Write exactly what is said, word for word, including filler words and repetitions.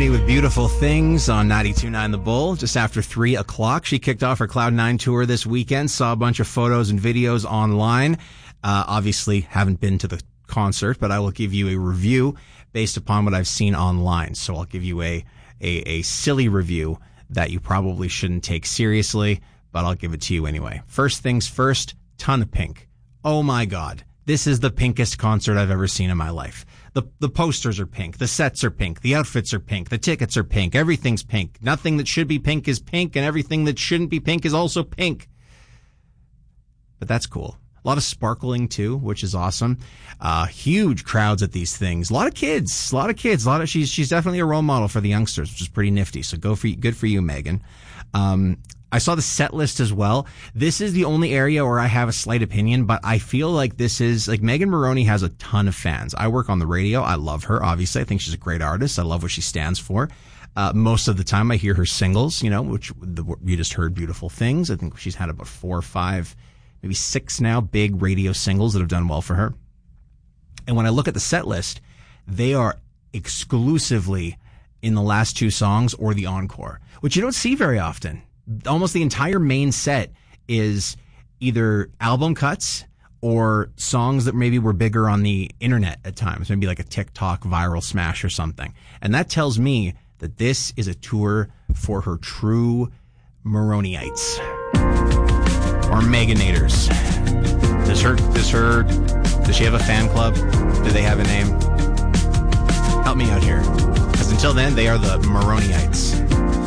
Mooney with Beautiful Things on ninety-two point nine The Bull. Just after three o'clock, she kicked off her Cloud nine tour this weekend. Saw a bunch of photos and videos online. Uh, obviously, haven't been to the concert, but I will give you a review based upon what I've seen online. So I'll give you a, a, a silly review that you probably shouldn't take seriously, but I'll give it to you anyway. First things first, ton of pink. Oh my God. This is the pinkest concert I've ever seen in my life. The the posters are pink. The sets are pink. The outfits are pink. The tickets are pink. Everything's pink. Nothing that should be pink is pink, and everything that shouldn't be pink is also pink. But that's cool. A lot of sparkling, too, which is awesome. Uh, huge crowds at these things. A lot of kids. A lot of kids. A lot of she's she's definitely a role model for the youngsters, which is pretty nifty. So go for good for you, Megan. Um, I saw the set list as well. This is the only area where I have a slight opinion, but I feel like this is, like, Megan Moroney has a ton of fans. I work on the radio. I love her, obviously. I think she's a great artist. I love what she stands for. Uh, most of the time I hear her singles, you know, which the, you just heard Beautiful Things. I think she's had about four or five, maybe six now, big radio singles that have done well for her. And when I look at the set list, they are exclusively in the last two songs or the encore, which you don't see very often. Almost the entire main set is either album cuts or songs that maybe were bigger on the internet at times, maybe like a TikTok viral smash or something. And that tells me that this is a tour for her true Moronyites or Meganators. Does her, does her, does she have a fan club? Do they have a name? Help me out here. Because until then, they are the Moronyites.